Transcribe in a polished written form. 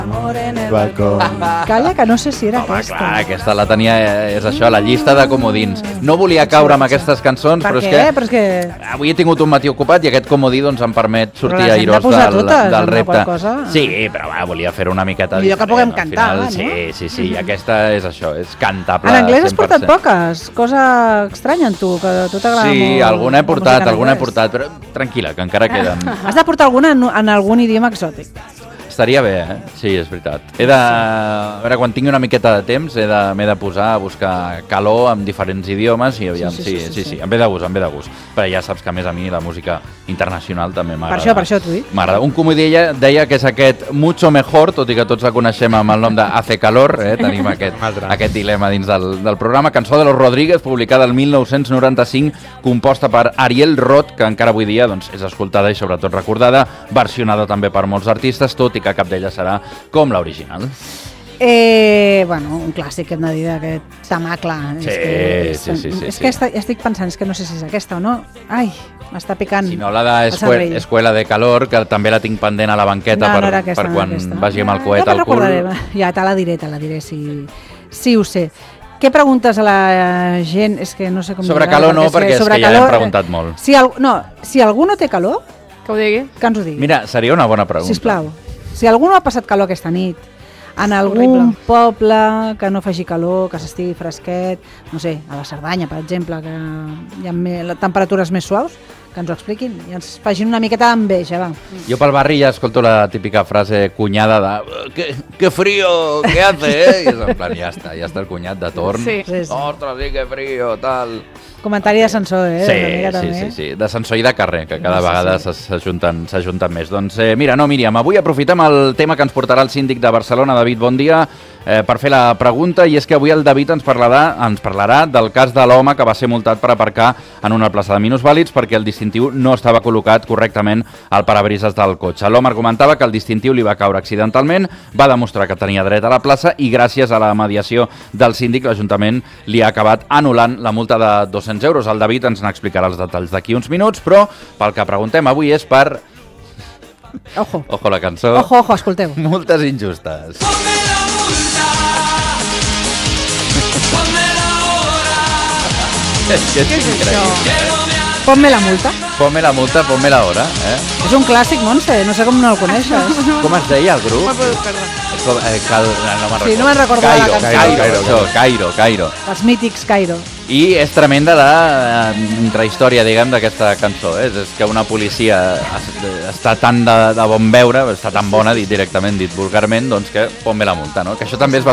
Amor en el balcó. Calla, que no sé si era aquesta. Clar, aquesta la tenia, és això, la llista de comodins. No volia caure amb aquestes cançons, però és que avui he tingut un matí ocupat i aquest comodí doncs, em permet sortir airós del repte. Sí, però volia fer una miqueta millor que puguem cantar, no? Sí, i aquesta és això, és cantable. En anglès has portat poques, cosa estranya en tu, que a tu t'agrada molt. Sí, alguna he portat, però tranquil·la, que encara queden. Has de portar alguna en algun idioma exòtic. Estaria bé, Sí, és veritat. A veure, quan tingui una miqueta de temps m'he de posar a buscar calor en diferents idiomes i aviam, sí, em ve de gust, Però ja saps que a més a mi la música internacional també m'agrada. Per això t'ho dic. M'agrada. Un comodí deia que és aquest Mucho Mejor, tot i que tots la coneixem amb el nom de Hace Calor, tenim aquest dilema dins del programa. Cançó de los Rodríguez, publicada el 1995, composta per Ariel Roth, que encara avui dia doncs, és escoltada i sobretot recordada, versionada també per molts artistes, tot i que cap d'ella serà com l'original. Bueno, un clàssic, hem de dir, d'aquest tamacle. Sí. És que estic pensant, és que no sé si és aquesta o no. Ai, m'està picant. Si no, la d'Escuela de Calor, que també la tinc pendent a la banqueta per quan vagi amb el coet al cul. Ja te la diré, si ho sé. Què preguntes a la gent? És que no sé com sobre calor no, perquè és que ja l'hem preguntat molt. Si algú no té calor, que ho digui. Que ens ho digui. Mira, seria una bona pregunta. Sisplau. Si algú no ha passat calor aquesta nit, en algun poble que no faci calor, que s'estigui fresquet, no sé, a la Cerdanya, per exemple, que hi ha temperatures més suaus, que ens ho expliquin i ens facin una miqueta d'enveja, va. Jo pel barri ja escolto la típica frase cunyada de que frío, què hace, I és en plan, ja està el cunyat de torn. Sí. Ostres, sí, que frío, tal. Comentari d'ascensor, Sí, d'ascensor i de carrer, que cada vegada s'ajunten més. Doncs mira, Míriam, avui aprofitem el tema que ens portarà el síndic de Barcelona, David, bon dia, per fer la pregunta, i és que avui el David ens parlarà del cas de l'home que va ser multat per aparcar en una plaça de minusvàlids perquè el distintiu no estava col·locat correctament al parabrises del cotxe. L'home argumentava que el distintiu li va caure accidentalment, va demostrar que tenia dret a la plaça i gràcies a la mediació del síndic l'Ajuntament li ha acabat anul·lant la multa de 200 euros. El David ens n'explicarà els detalls d'aquí uns minuts, però pel que preguntem avui és per... Ojo la cançó. Ojo, escolteu. Multes injustes. És increïble. Ponme la multa. Ponme la multa, ponme la hora. És un clàssic, Montse, no sé com no el coneixes. Com es deia el grup? No me'n recordo la cançó. Cairo. Els mítics Cairo. I és tremenda la intrahistòria, diguem, d'aquesta cançó. És que una policia està tan de bon veure, està tan bona, directament dit vulgarment, doncs que ponme la multa, no? Que això també es va